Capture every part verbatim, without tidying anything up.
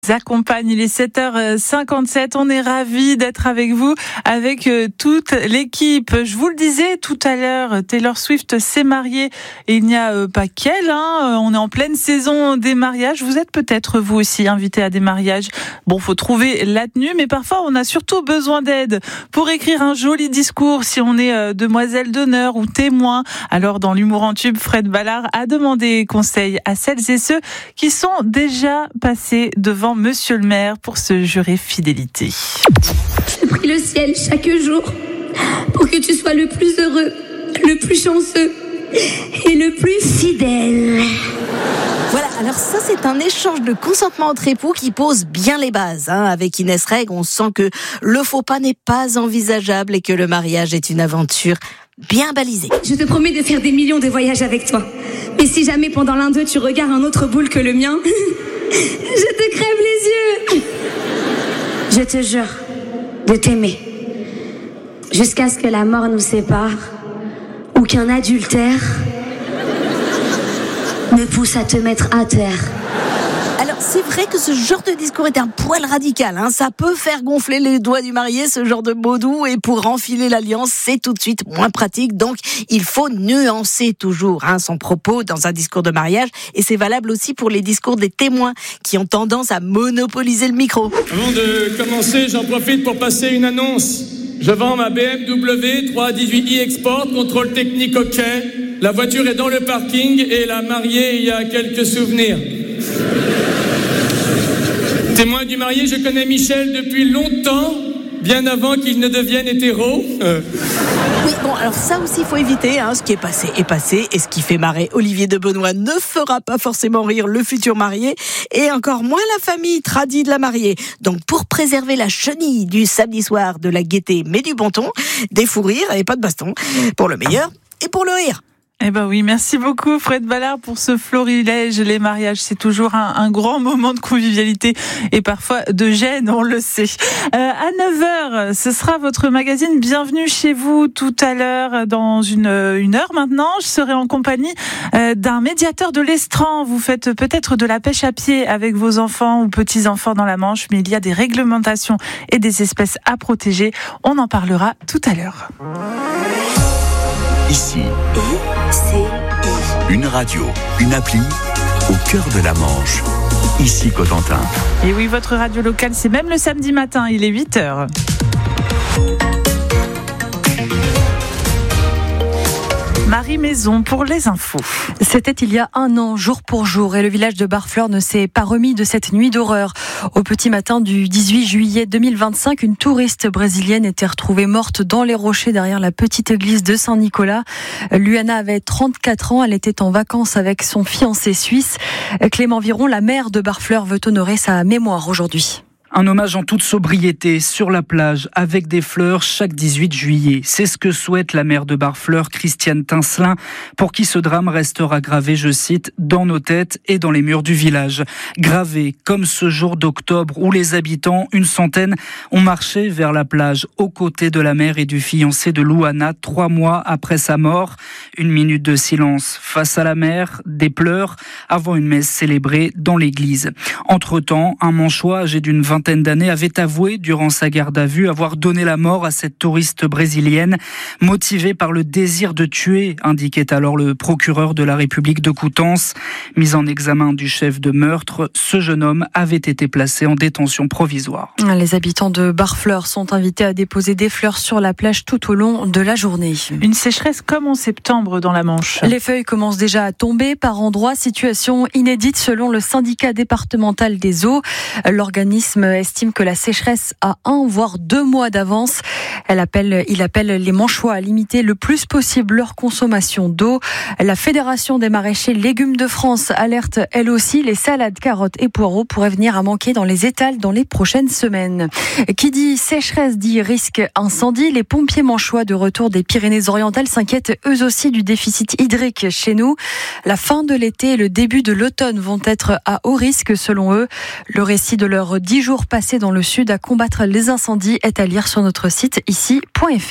Accompagne. Il est sept heures cinquante-sept. On est ravis d'être avec vous, avec toute l'équipe. Je vous le disais tout à l'heure, Taylor Swift s'est mariée et il n'y a pas qu'elle. Hein. On est en pleine saison des mariages. Vous êtes peut-être vous aussi invité à des mariages. Bon, faut trouver la tenue, mais parfois on a surtout besoin d'aide pour écrire un joli discours si on est demoiselle d'honneur ou témoin. Alors dans l'humour en tube, Fred Ballard a demandé conseil à celles et ceux qui sont déjà passés devant Monsieur le maire pour se jurer fidélité. Je prie le ciel chaque jour pour que tu sois le plus heureux, le plus chanceux et le plus fidèle. Voilà, alors ça c'est un échange de consentement entre époux qui pose bien les bases. Hein. Avec Inès Reg, on sent que le faux pas n'est pas envisageable et que le mariage est une aventure bien balisée. Je te promets de faire des millions de voyages avec toi. Mais si jamais pendant l'un d'eux tu regardes un autre boule que le mien, je te crève les yeux. Je te jure de t'aimer jusqu'à ce que la mort nous sépare ou qu'un adultère me pousse à te mettre à terre. Alors c'est vrai que ce genre de discours est un poil radical, hein. Ça peut faire gonfler les doigts du marié, ce genre de mots doux, et pour enfiler l'alliance, c'est tout de suite moins pratique. Donc il faut nuancer toujours hein, son propos dans un discours de mariage, et c'est valable aussi pour les discours des témoins qui ont tendance à monopoliser le micro. Avant de commencer, j'en profite pour passer une annonce. Je vends ma B M W trois dix-huit i Export, contrôle technique OK. La voiture est dans le parking et la mariée, il y a quelques souvenirs. Témoin du marié, je connais Michel depuis longtemps, bien avant qu'il ne devienne hétéro. Euh. Oui, bon, alors ça aussi, il faut éviter. Hein. Ce qui est passé est passé, et ce qui fait marrer Olivier de Benoît ne fera pas forcément rire le futur marié, et encore moins la famille tradie de la mariée. Donc, pour préserver la chenille du samedi soir, de la gaieté, mais du bon ton, des fous rires et pas de baston, pour le meilleur et pour le rire. Eh ben oui, merci beaucoup Fred Ballard pour ce florilège. Les mariages, c'est toujours un, un grand moment de convivialité et parfois de gêne, on le sait. Euh, à neuf heures, ce sera votre magazine Bienvenue chez vous tout à l'heure. Dans une, une heure maintenant, je serai en compagnie euh, d'un médiateur de l'Estran. Vous faites peut-être de la pêche à pied avec vos enfants ou petits-enfants dans la Manche, mais il y a des réglementations et des espèces à protéger. On en parlera tout à l'heure. Ici, Et c'est une radio, une appli au cœur de la Manche. Ici Cotentin. Et oui, votre radio locale, c'est même le samedi matin, il est huit heures. Marie Maison pour les infos. C'était il y a un an, jour pour jour, et le village de Barfleur ne s'est pas remis de cette nuit d'horreur. Au petit matin du dix-huit juillet deux mille vingt-cinq, une touriste brésilienne était retrouvée morte dans les rochers derrière la petite église de Saint-Nicolas. Luana avait trente-quatre ans, elle était en vacances avec son fiancé suisse. Clément Viron, la mère de Barfleur, veut honorer sa mémoire aujourd'hui. Un hommage en toute sobriété sur la plage avec des fleurs chaque dix-huit juillet. C'est ce que souhaite la maire de Barfleur, Christiane Tincelin, pour qui ce drame restera gravé, je cite, dans nos têtes et dans les murs du village. Gravé comme ce jour d'octobre où les habitants, une centaine, ont marché vers la plage aux côtés de la mère et du fiancé de Luana trois mois après sa mort. Une minute de silence face à la mer, des pleurs avant une messe célébrée dans l'église. Entre-temps, un manchois âgé d'une vingtaine d'années avait avoué durant sa garde à vue avoir donné la mort à cette touriste brésilienne motivée par le désir de tuer, indiquait alors le procureur de la République de Coutances. Mis en examen du chef de meurtre, ce jeune homme avait été placé en détention provisoire. Les habitants de Barfleur sont invités à déposer des fleurs sur la plage tout au long de la journée. Une sécheresse comme en septembre dans la Manche. Les feuilles commencent déjà à tomber par endroits, situation inédite selon le syndicat départemental des eaux. L'organisme estime que la sécheresse a un voire deux mois d'avance. Elle appelle, il appelle les Manchois à limiter le plus possible leur consommation d'eau. La Fédération des maraîchers légumes de France alerte elle aussi, les salades, carottes et poireaux pourraient venir à manquer dans les étals dans les prochaines semaines. Qui dit sécheresse dit risque incendie. Les pompiers manchois de retour des Pyrénées-Orientales s'inquiètent eux aussi du déficit hydrique chez nous. La fin de l'été et le début de l'automne vont être à haut risque selon eux. Le récit de leurs dix jours passés dans le sud à combattre les incendies est à lire sur notre site ici point f r.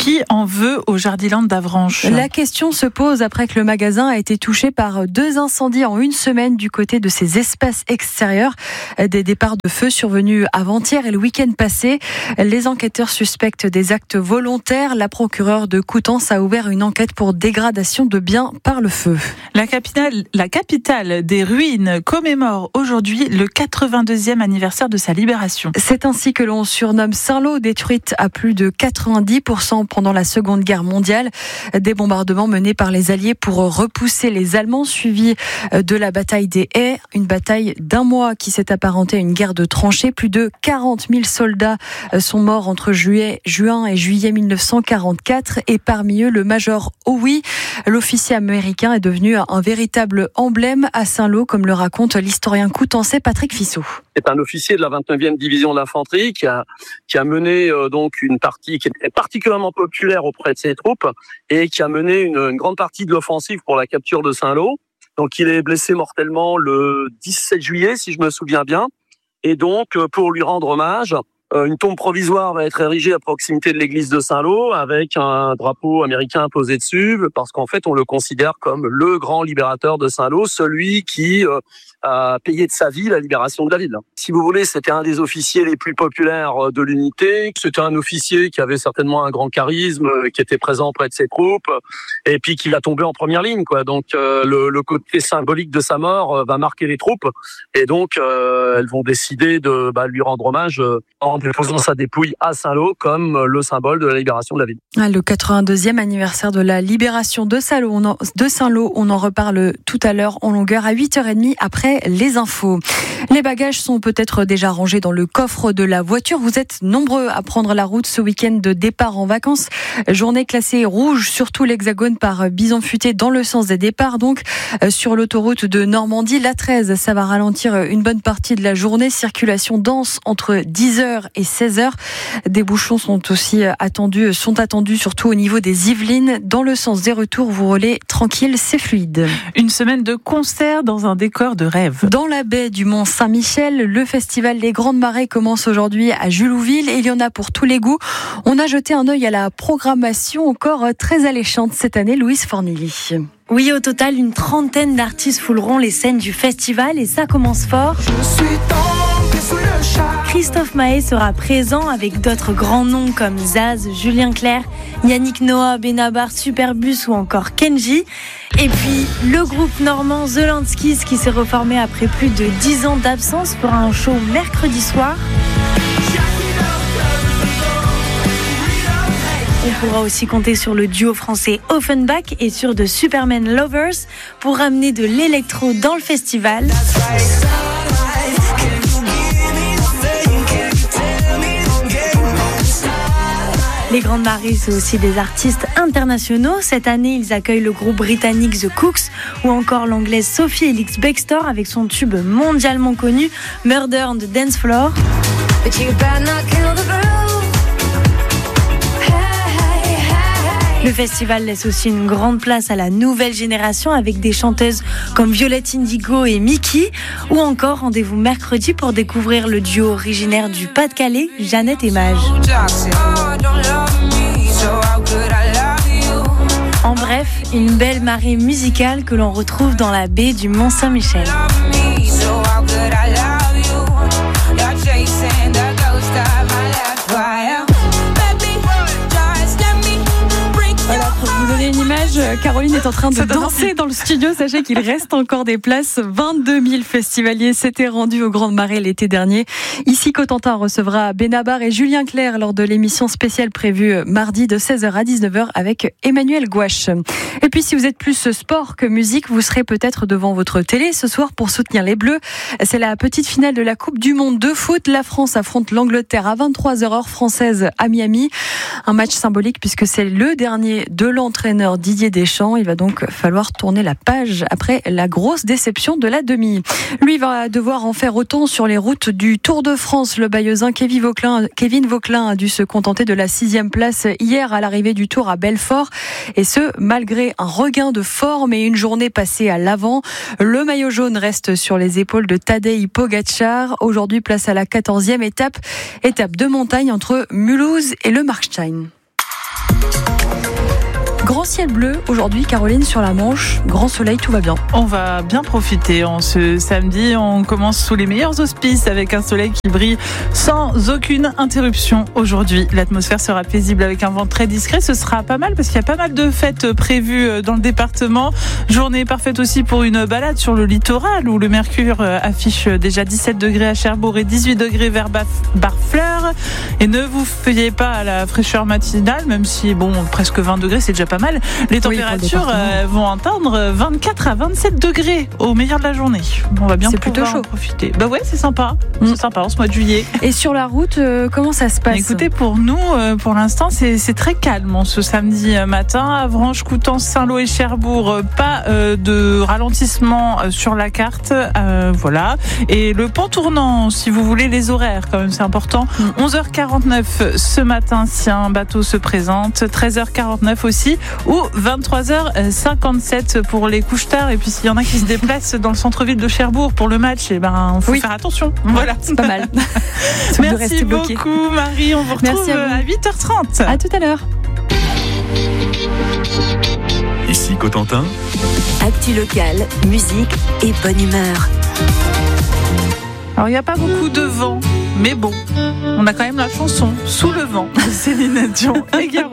Qui en veut au Jardiland d'Avranches ? La question se pose après que le magasin a été touché par deux incendies en une semaine du côté de ses espaces extérieurs. Des départs de feu survenus avant-hier et le week-end passé. Les enquêteurs suspectent des actes volontaires. La procureure de Coutances a ouvert une enquête pour dégradation de biens par le feu. La capitale, la capitale des ruines commémore aujourd'hui le quatre-vingt-deuxième anniversaire de sa libération. C'est ainsi que l'on surnomme Saint-Lô, détruite à plus de quatre-vingt-dix pour cent pendant la Seconde Guerre mondiale. Des bombardements menés par les Alliés pour repousser les Allemands, suivis de la bataille des Haies, une bataille d'un mois qui s'est apparentée à une guerre de tranchées. Plus de quarante mille soldats sont morts entre juillet, juin et juillet mille neuf cent quarante-quatre et parmi eux le major Howie. L'officier américain est devenu un véritable emblème à Saint-Lô, comme le raconte l'historien coutançais Patrick Fissot. C'est un officier de la vingt-neuvième division d'infanterie qui a qui a mené euh, donc une partie qui est particulièrement populaire auprès de ses troupes et qui a mené une, une grande partie de l'offensive pour la capture de Saint-Lô. Donc il est blessé mortellement le dix-sept juillet, si je me souviens bien. Et donc pour lui rendre hommage, une tombe provisoire va être érigée à proximité de l'église de Saint-Lô avec un drapeau américain posé dessus, parce qu'en fait on le considère comme le grand libérateur de Saint-Lô, celui qui euh, a payé de sa vie la libération de la ville. Si vous voulez, c'était un des officiers les plus populaires de l'unité. C'était un officier qui avait certainement un grand charisme, qui était présent auprès de ses troupes, et puis qui va tomber en première ligne, quoi. Donc euh, le, le côté symbolique de sa mort euh, va marquer les troupes, et donc euh, elles vont décider de bah, lui rendre hommage euh, en déposant sa dépouille à Saint-Lô comme le symbole de la libération de la ville. Le quatre-vingt-deuxième anniversaire de la libération de Saint-Lô, on en, de Saint-Lô, on en reparle tout à l'heure en longueur à huit heures trente après les infos. Les bagages sont peut-être déjà rangés dans le coffre de la voiture. Vous êtes nombreux à prendre la route ce week-end de départ en vacances. Journée classée rouge sur tout l'Hexagone par bison futé dans le sens des départs. Donc sur l'autoroute de Normandie, l'A treize, ça va ralentir une bonne partie de la journée. Circulation dense entre dix heures et seize heures. Des bouchons sont aussi attendus, sont attendus surtout au niveau des Yvelines. Dans le sens des retours, vous roulez tranquille, c'est fluide. Une semaine de concert dans un décor de rêve. Dans la baie du Mont-Saint-Michel, le festival Les Grandes Marées commence aujourd'hui à Julouville et il y en a pour tous les goûts. On a jeté un œil à la programmation encore très alléchante cette année, Louise Fornilly. Oui, au total, une trentaine d'artistes fouleront les scènes du festival et ça commence fort. Je suis tombé sous le charme. Christophe Maé sera présent avec d'autres grands noms comme Zaz, Julien Clerc, Yannick Noah, Benabar, Superbus ou encore Kenji. Et puis, le groupe normand The Landskis qui s'est reformé après plus de dix ans d'absence pour un show mercredi soir. On pourra aussi compter sur le duo français Offenbach et sur The Superman Lovers pour ramener de l'électro dans le festival. Les Grandes Marées, c'est aussi des artistes internationaux. Cette année, ils accueillent le groupe britannique The Cooks ou encore l'anglaise Sophie Elix Bextor avec son tube mondialement connu Murder on the Dance Floor. Le festival laisse aussi une grande place à la nouvelle génération avec des chanteuses comme Violette Indigo et Mickey, ou encore rendez-vous mercredi pour découvrir le duo originaire du Pas-de-Calais, Jeannette et Mage. En bref, une belle marée musicale que l'on retrouve dans la baie du Mont-Saint-Michel. Pour vous donner une image, Caroline est en train de danser dans le studio. Sachez qu'il reste encore des places. vingt-deux mille festivaliers s'étaient rendus aux Grandes Marées l'été dernier. Ici, Cotentin recevra Benabar et Julien Clerc lors de l'émission spéciale prévue mardi de seize heures à dix-neuf heures avec Emmanuel Gouache. Et puis, si vous êtes plus sport que musique, vous serez peut-être devant votre télé ce soir pour soutenir les Bleus. C'est la petite finale de la Coupe du Monde de foot. La France affronte l'Angleterre à vingt-trois heures heure française à Miami. Un match symbolique puisque c'est le dernier de l'entraîneur Didier Deschamps. Il va donc falloir tourner la page après la grosse déception de la demi. Lui va devoir en faire autant sur les routes du Tour de France. Le Bayeuxin Kevin Vauquelin, Kevin Vauquelin a dû se contenter de la sixième place hier à l'arrivée du Tour à Belfort. Et ce, malgré un regain de forme et une journée passée à l'avant. Le maillot jaune reste sur les épaules de Tadej Pogačar. Aujourd'hui, place à la quatorzième étape. Étape de montagne entre Mulhouse et le Markstein. Grand ciel bleu aujourd'hui, Caroline, sur la Manche. Grand soleil, tout va bien. On va bien profiter. En ce samedi, on commence sous les meilleurs auspices avec un soleil qui brille sans aucune interruption aujourd'hui. L'atmosphère sera paisible avec un vent très discret. Ce sera pas mal parce qu'il y a pas mal de fêtes prévues dans le département. Journée parfaite aussi pour une balade sur le littoral où le mercure affiche déjà dix-sept degrés à Cherbourg et dix-huit degrés vers Barfleur. Et ne vous fiez pas à la fraîcheur matinale, même si, bon, presque vingt degrés, c'est déjà pas mal. Les températures oui, euh, vont atteindre vingt-quatre à vingt-sept degrés au meilleur de la journée. On va bien c'est pouvoir plutôt chaud. En profiter. Bah ouais, c'est sympa. Mmh. C'est sympa en ce mois de juillet. Et sur la route, euh, comment ça se passe ? Écoutez, pour nous, euh, pour l'instant, c'est, c'est très calme hein, ce samedi matin. Avranches, Coutances, Saint-Lô et Cherbourg, euh, pas euh, de ralentissement euh, sur la carte. Euh, voilà. Et le pont tournant, si vous voulez, les horaires, quand même, c'est important. Mmh. onze heures quarante-neuf ce matin, si un bateau se présente. treize heures quarante-neuf aussi. Ou vingt-trois heures cinquante-sept pour les couches tard. Et puis s'il y en a qui se déplacent dans le centre-ville de Cherbourg pour le match, eh ben faut oui. faire attention. Voilà, c'est pas mal. Merci beaucoup Marie, on vous retrouve à, à huit heures trente. À tout à l'heure. Ici Cotentin. Actu local, musique et bonne humeur. Alors il n'y a pas beaucoup de vent, mais bon, on a quand même la chanson Sous le vent de Céline Dion et Guerre.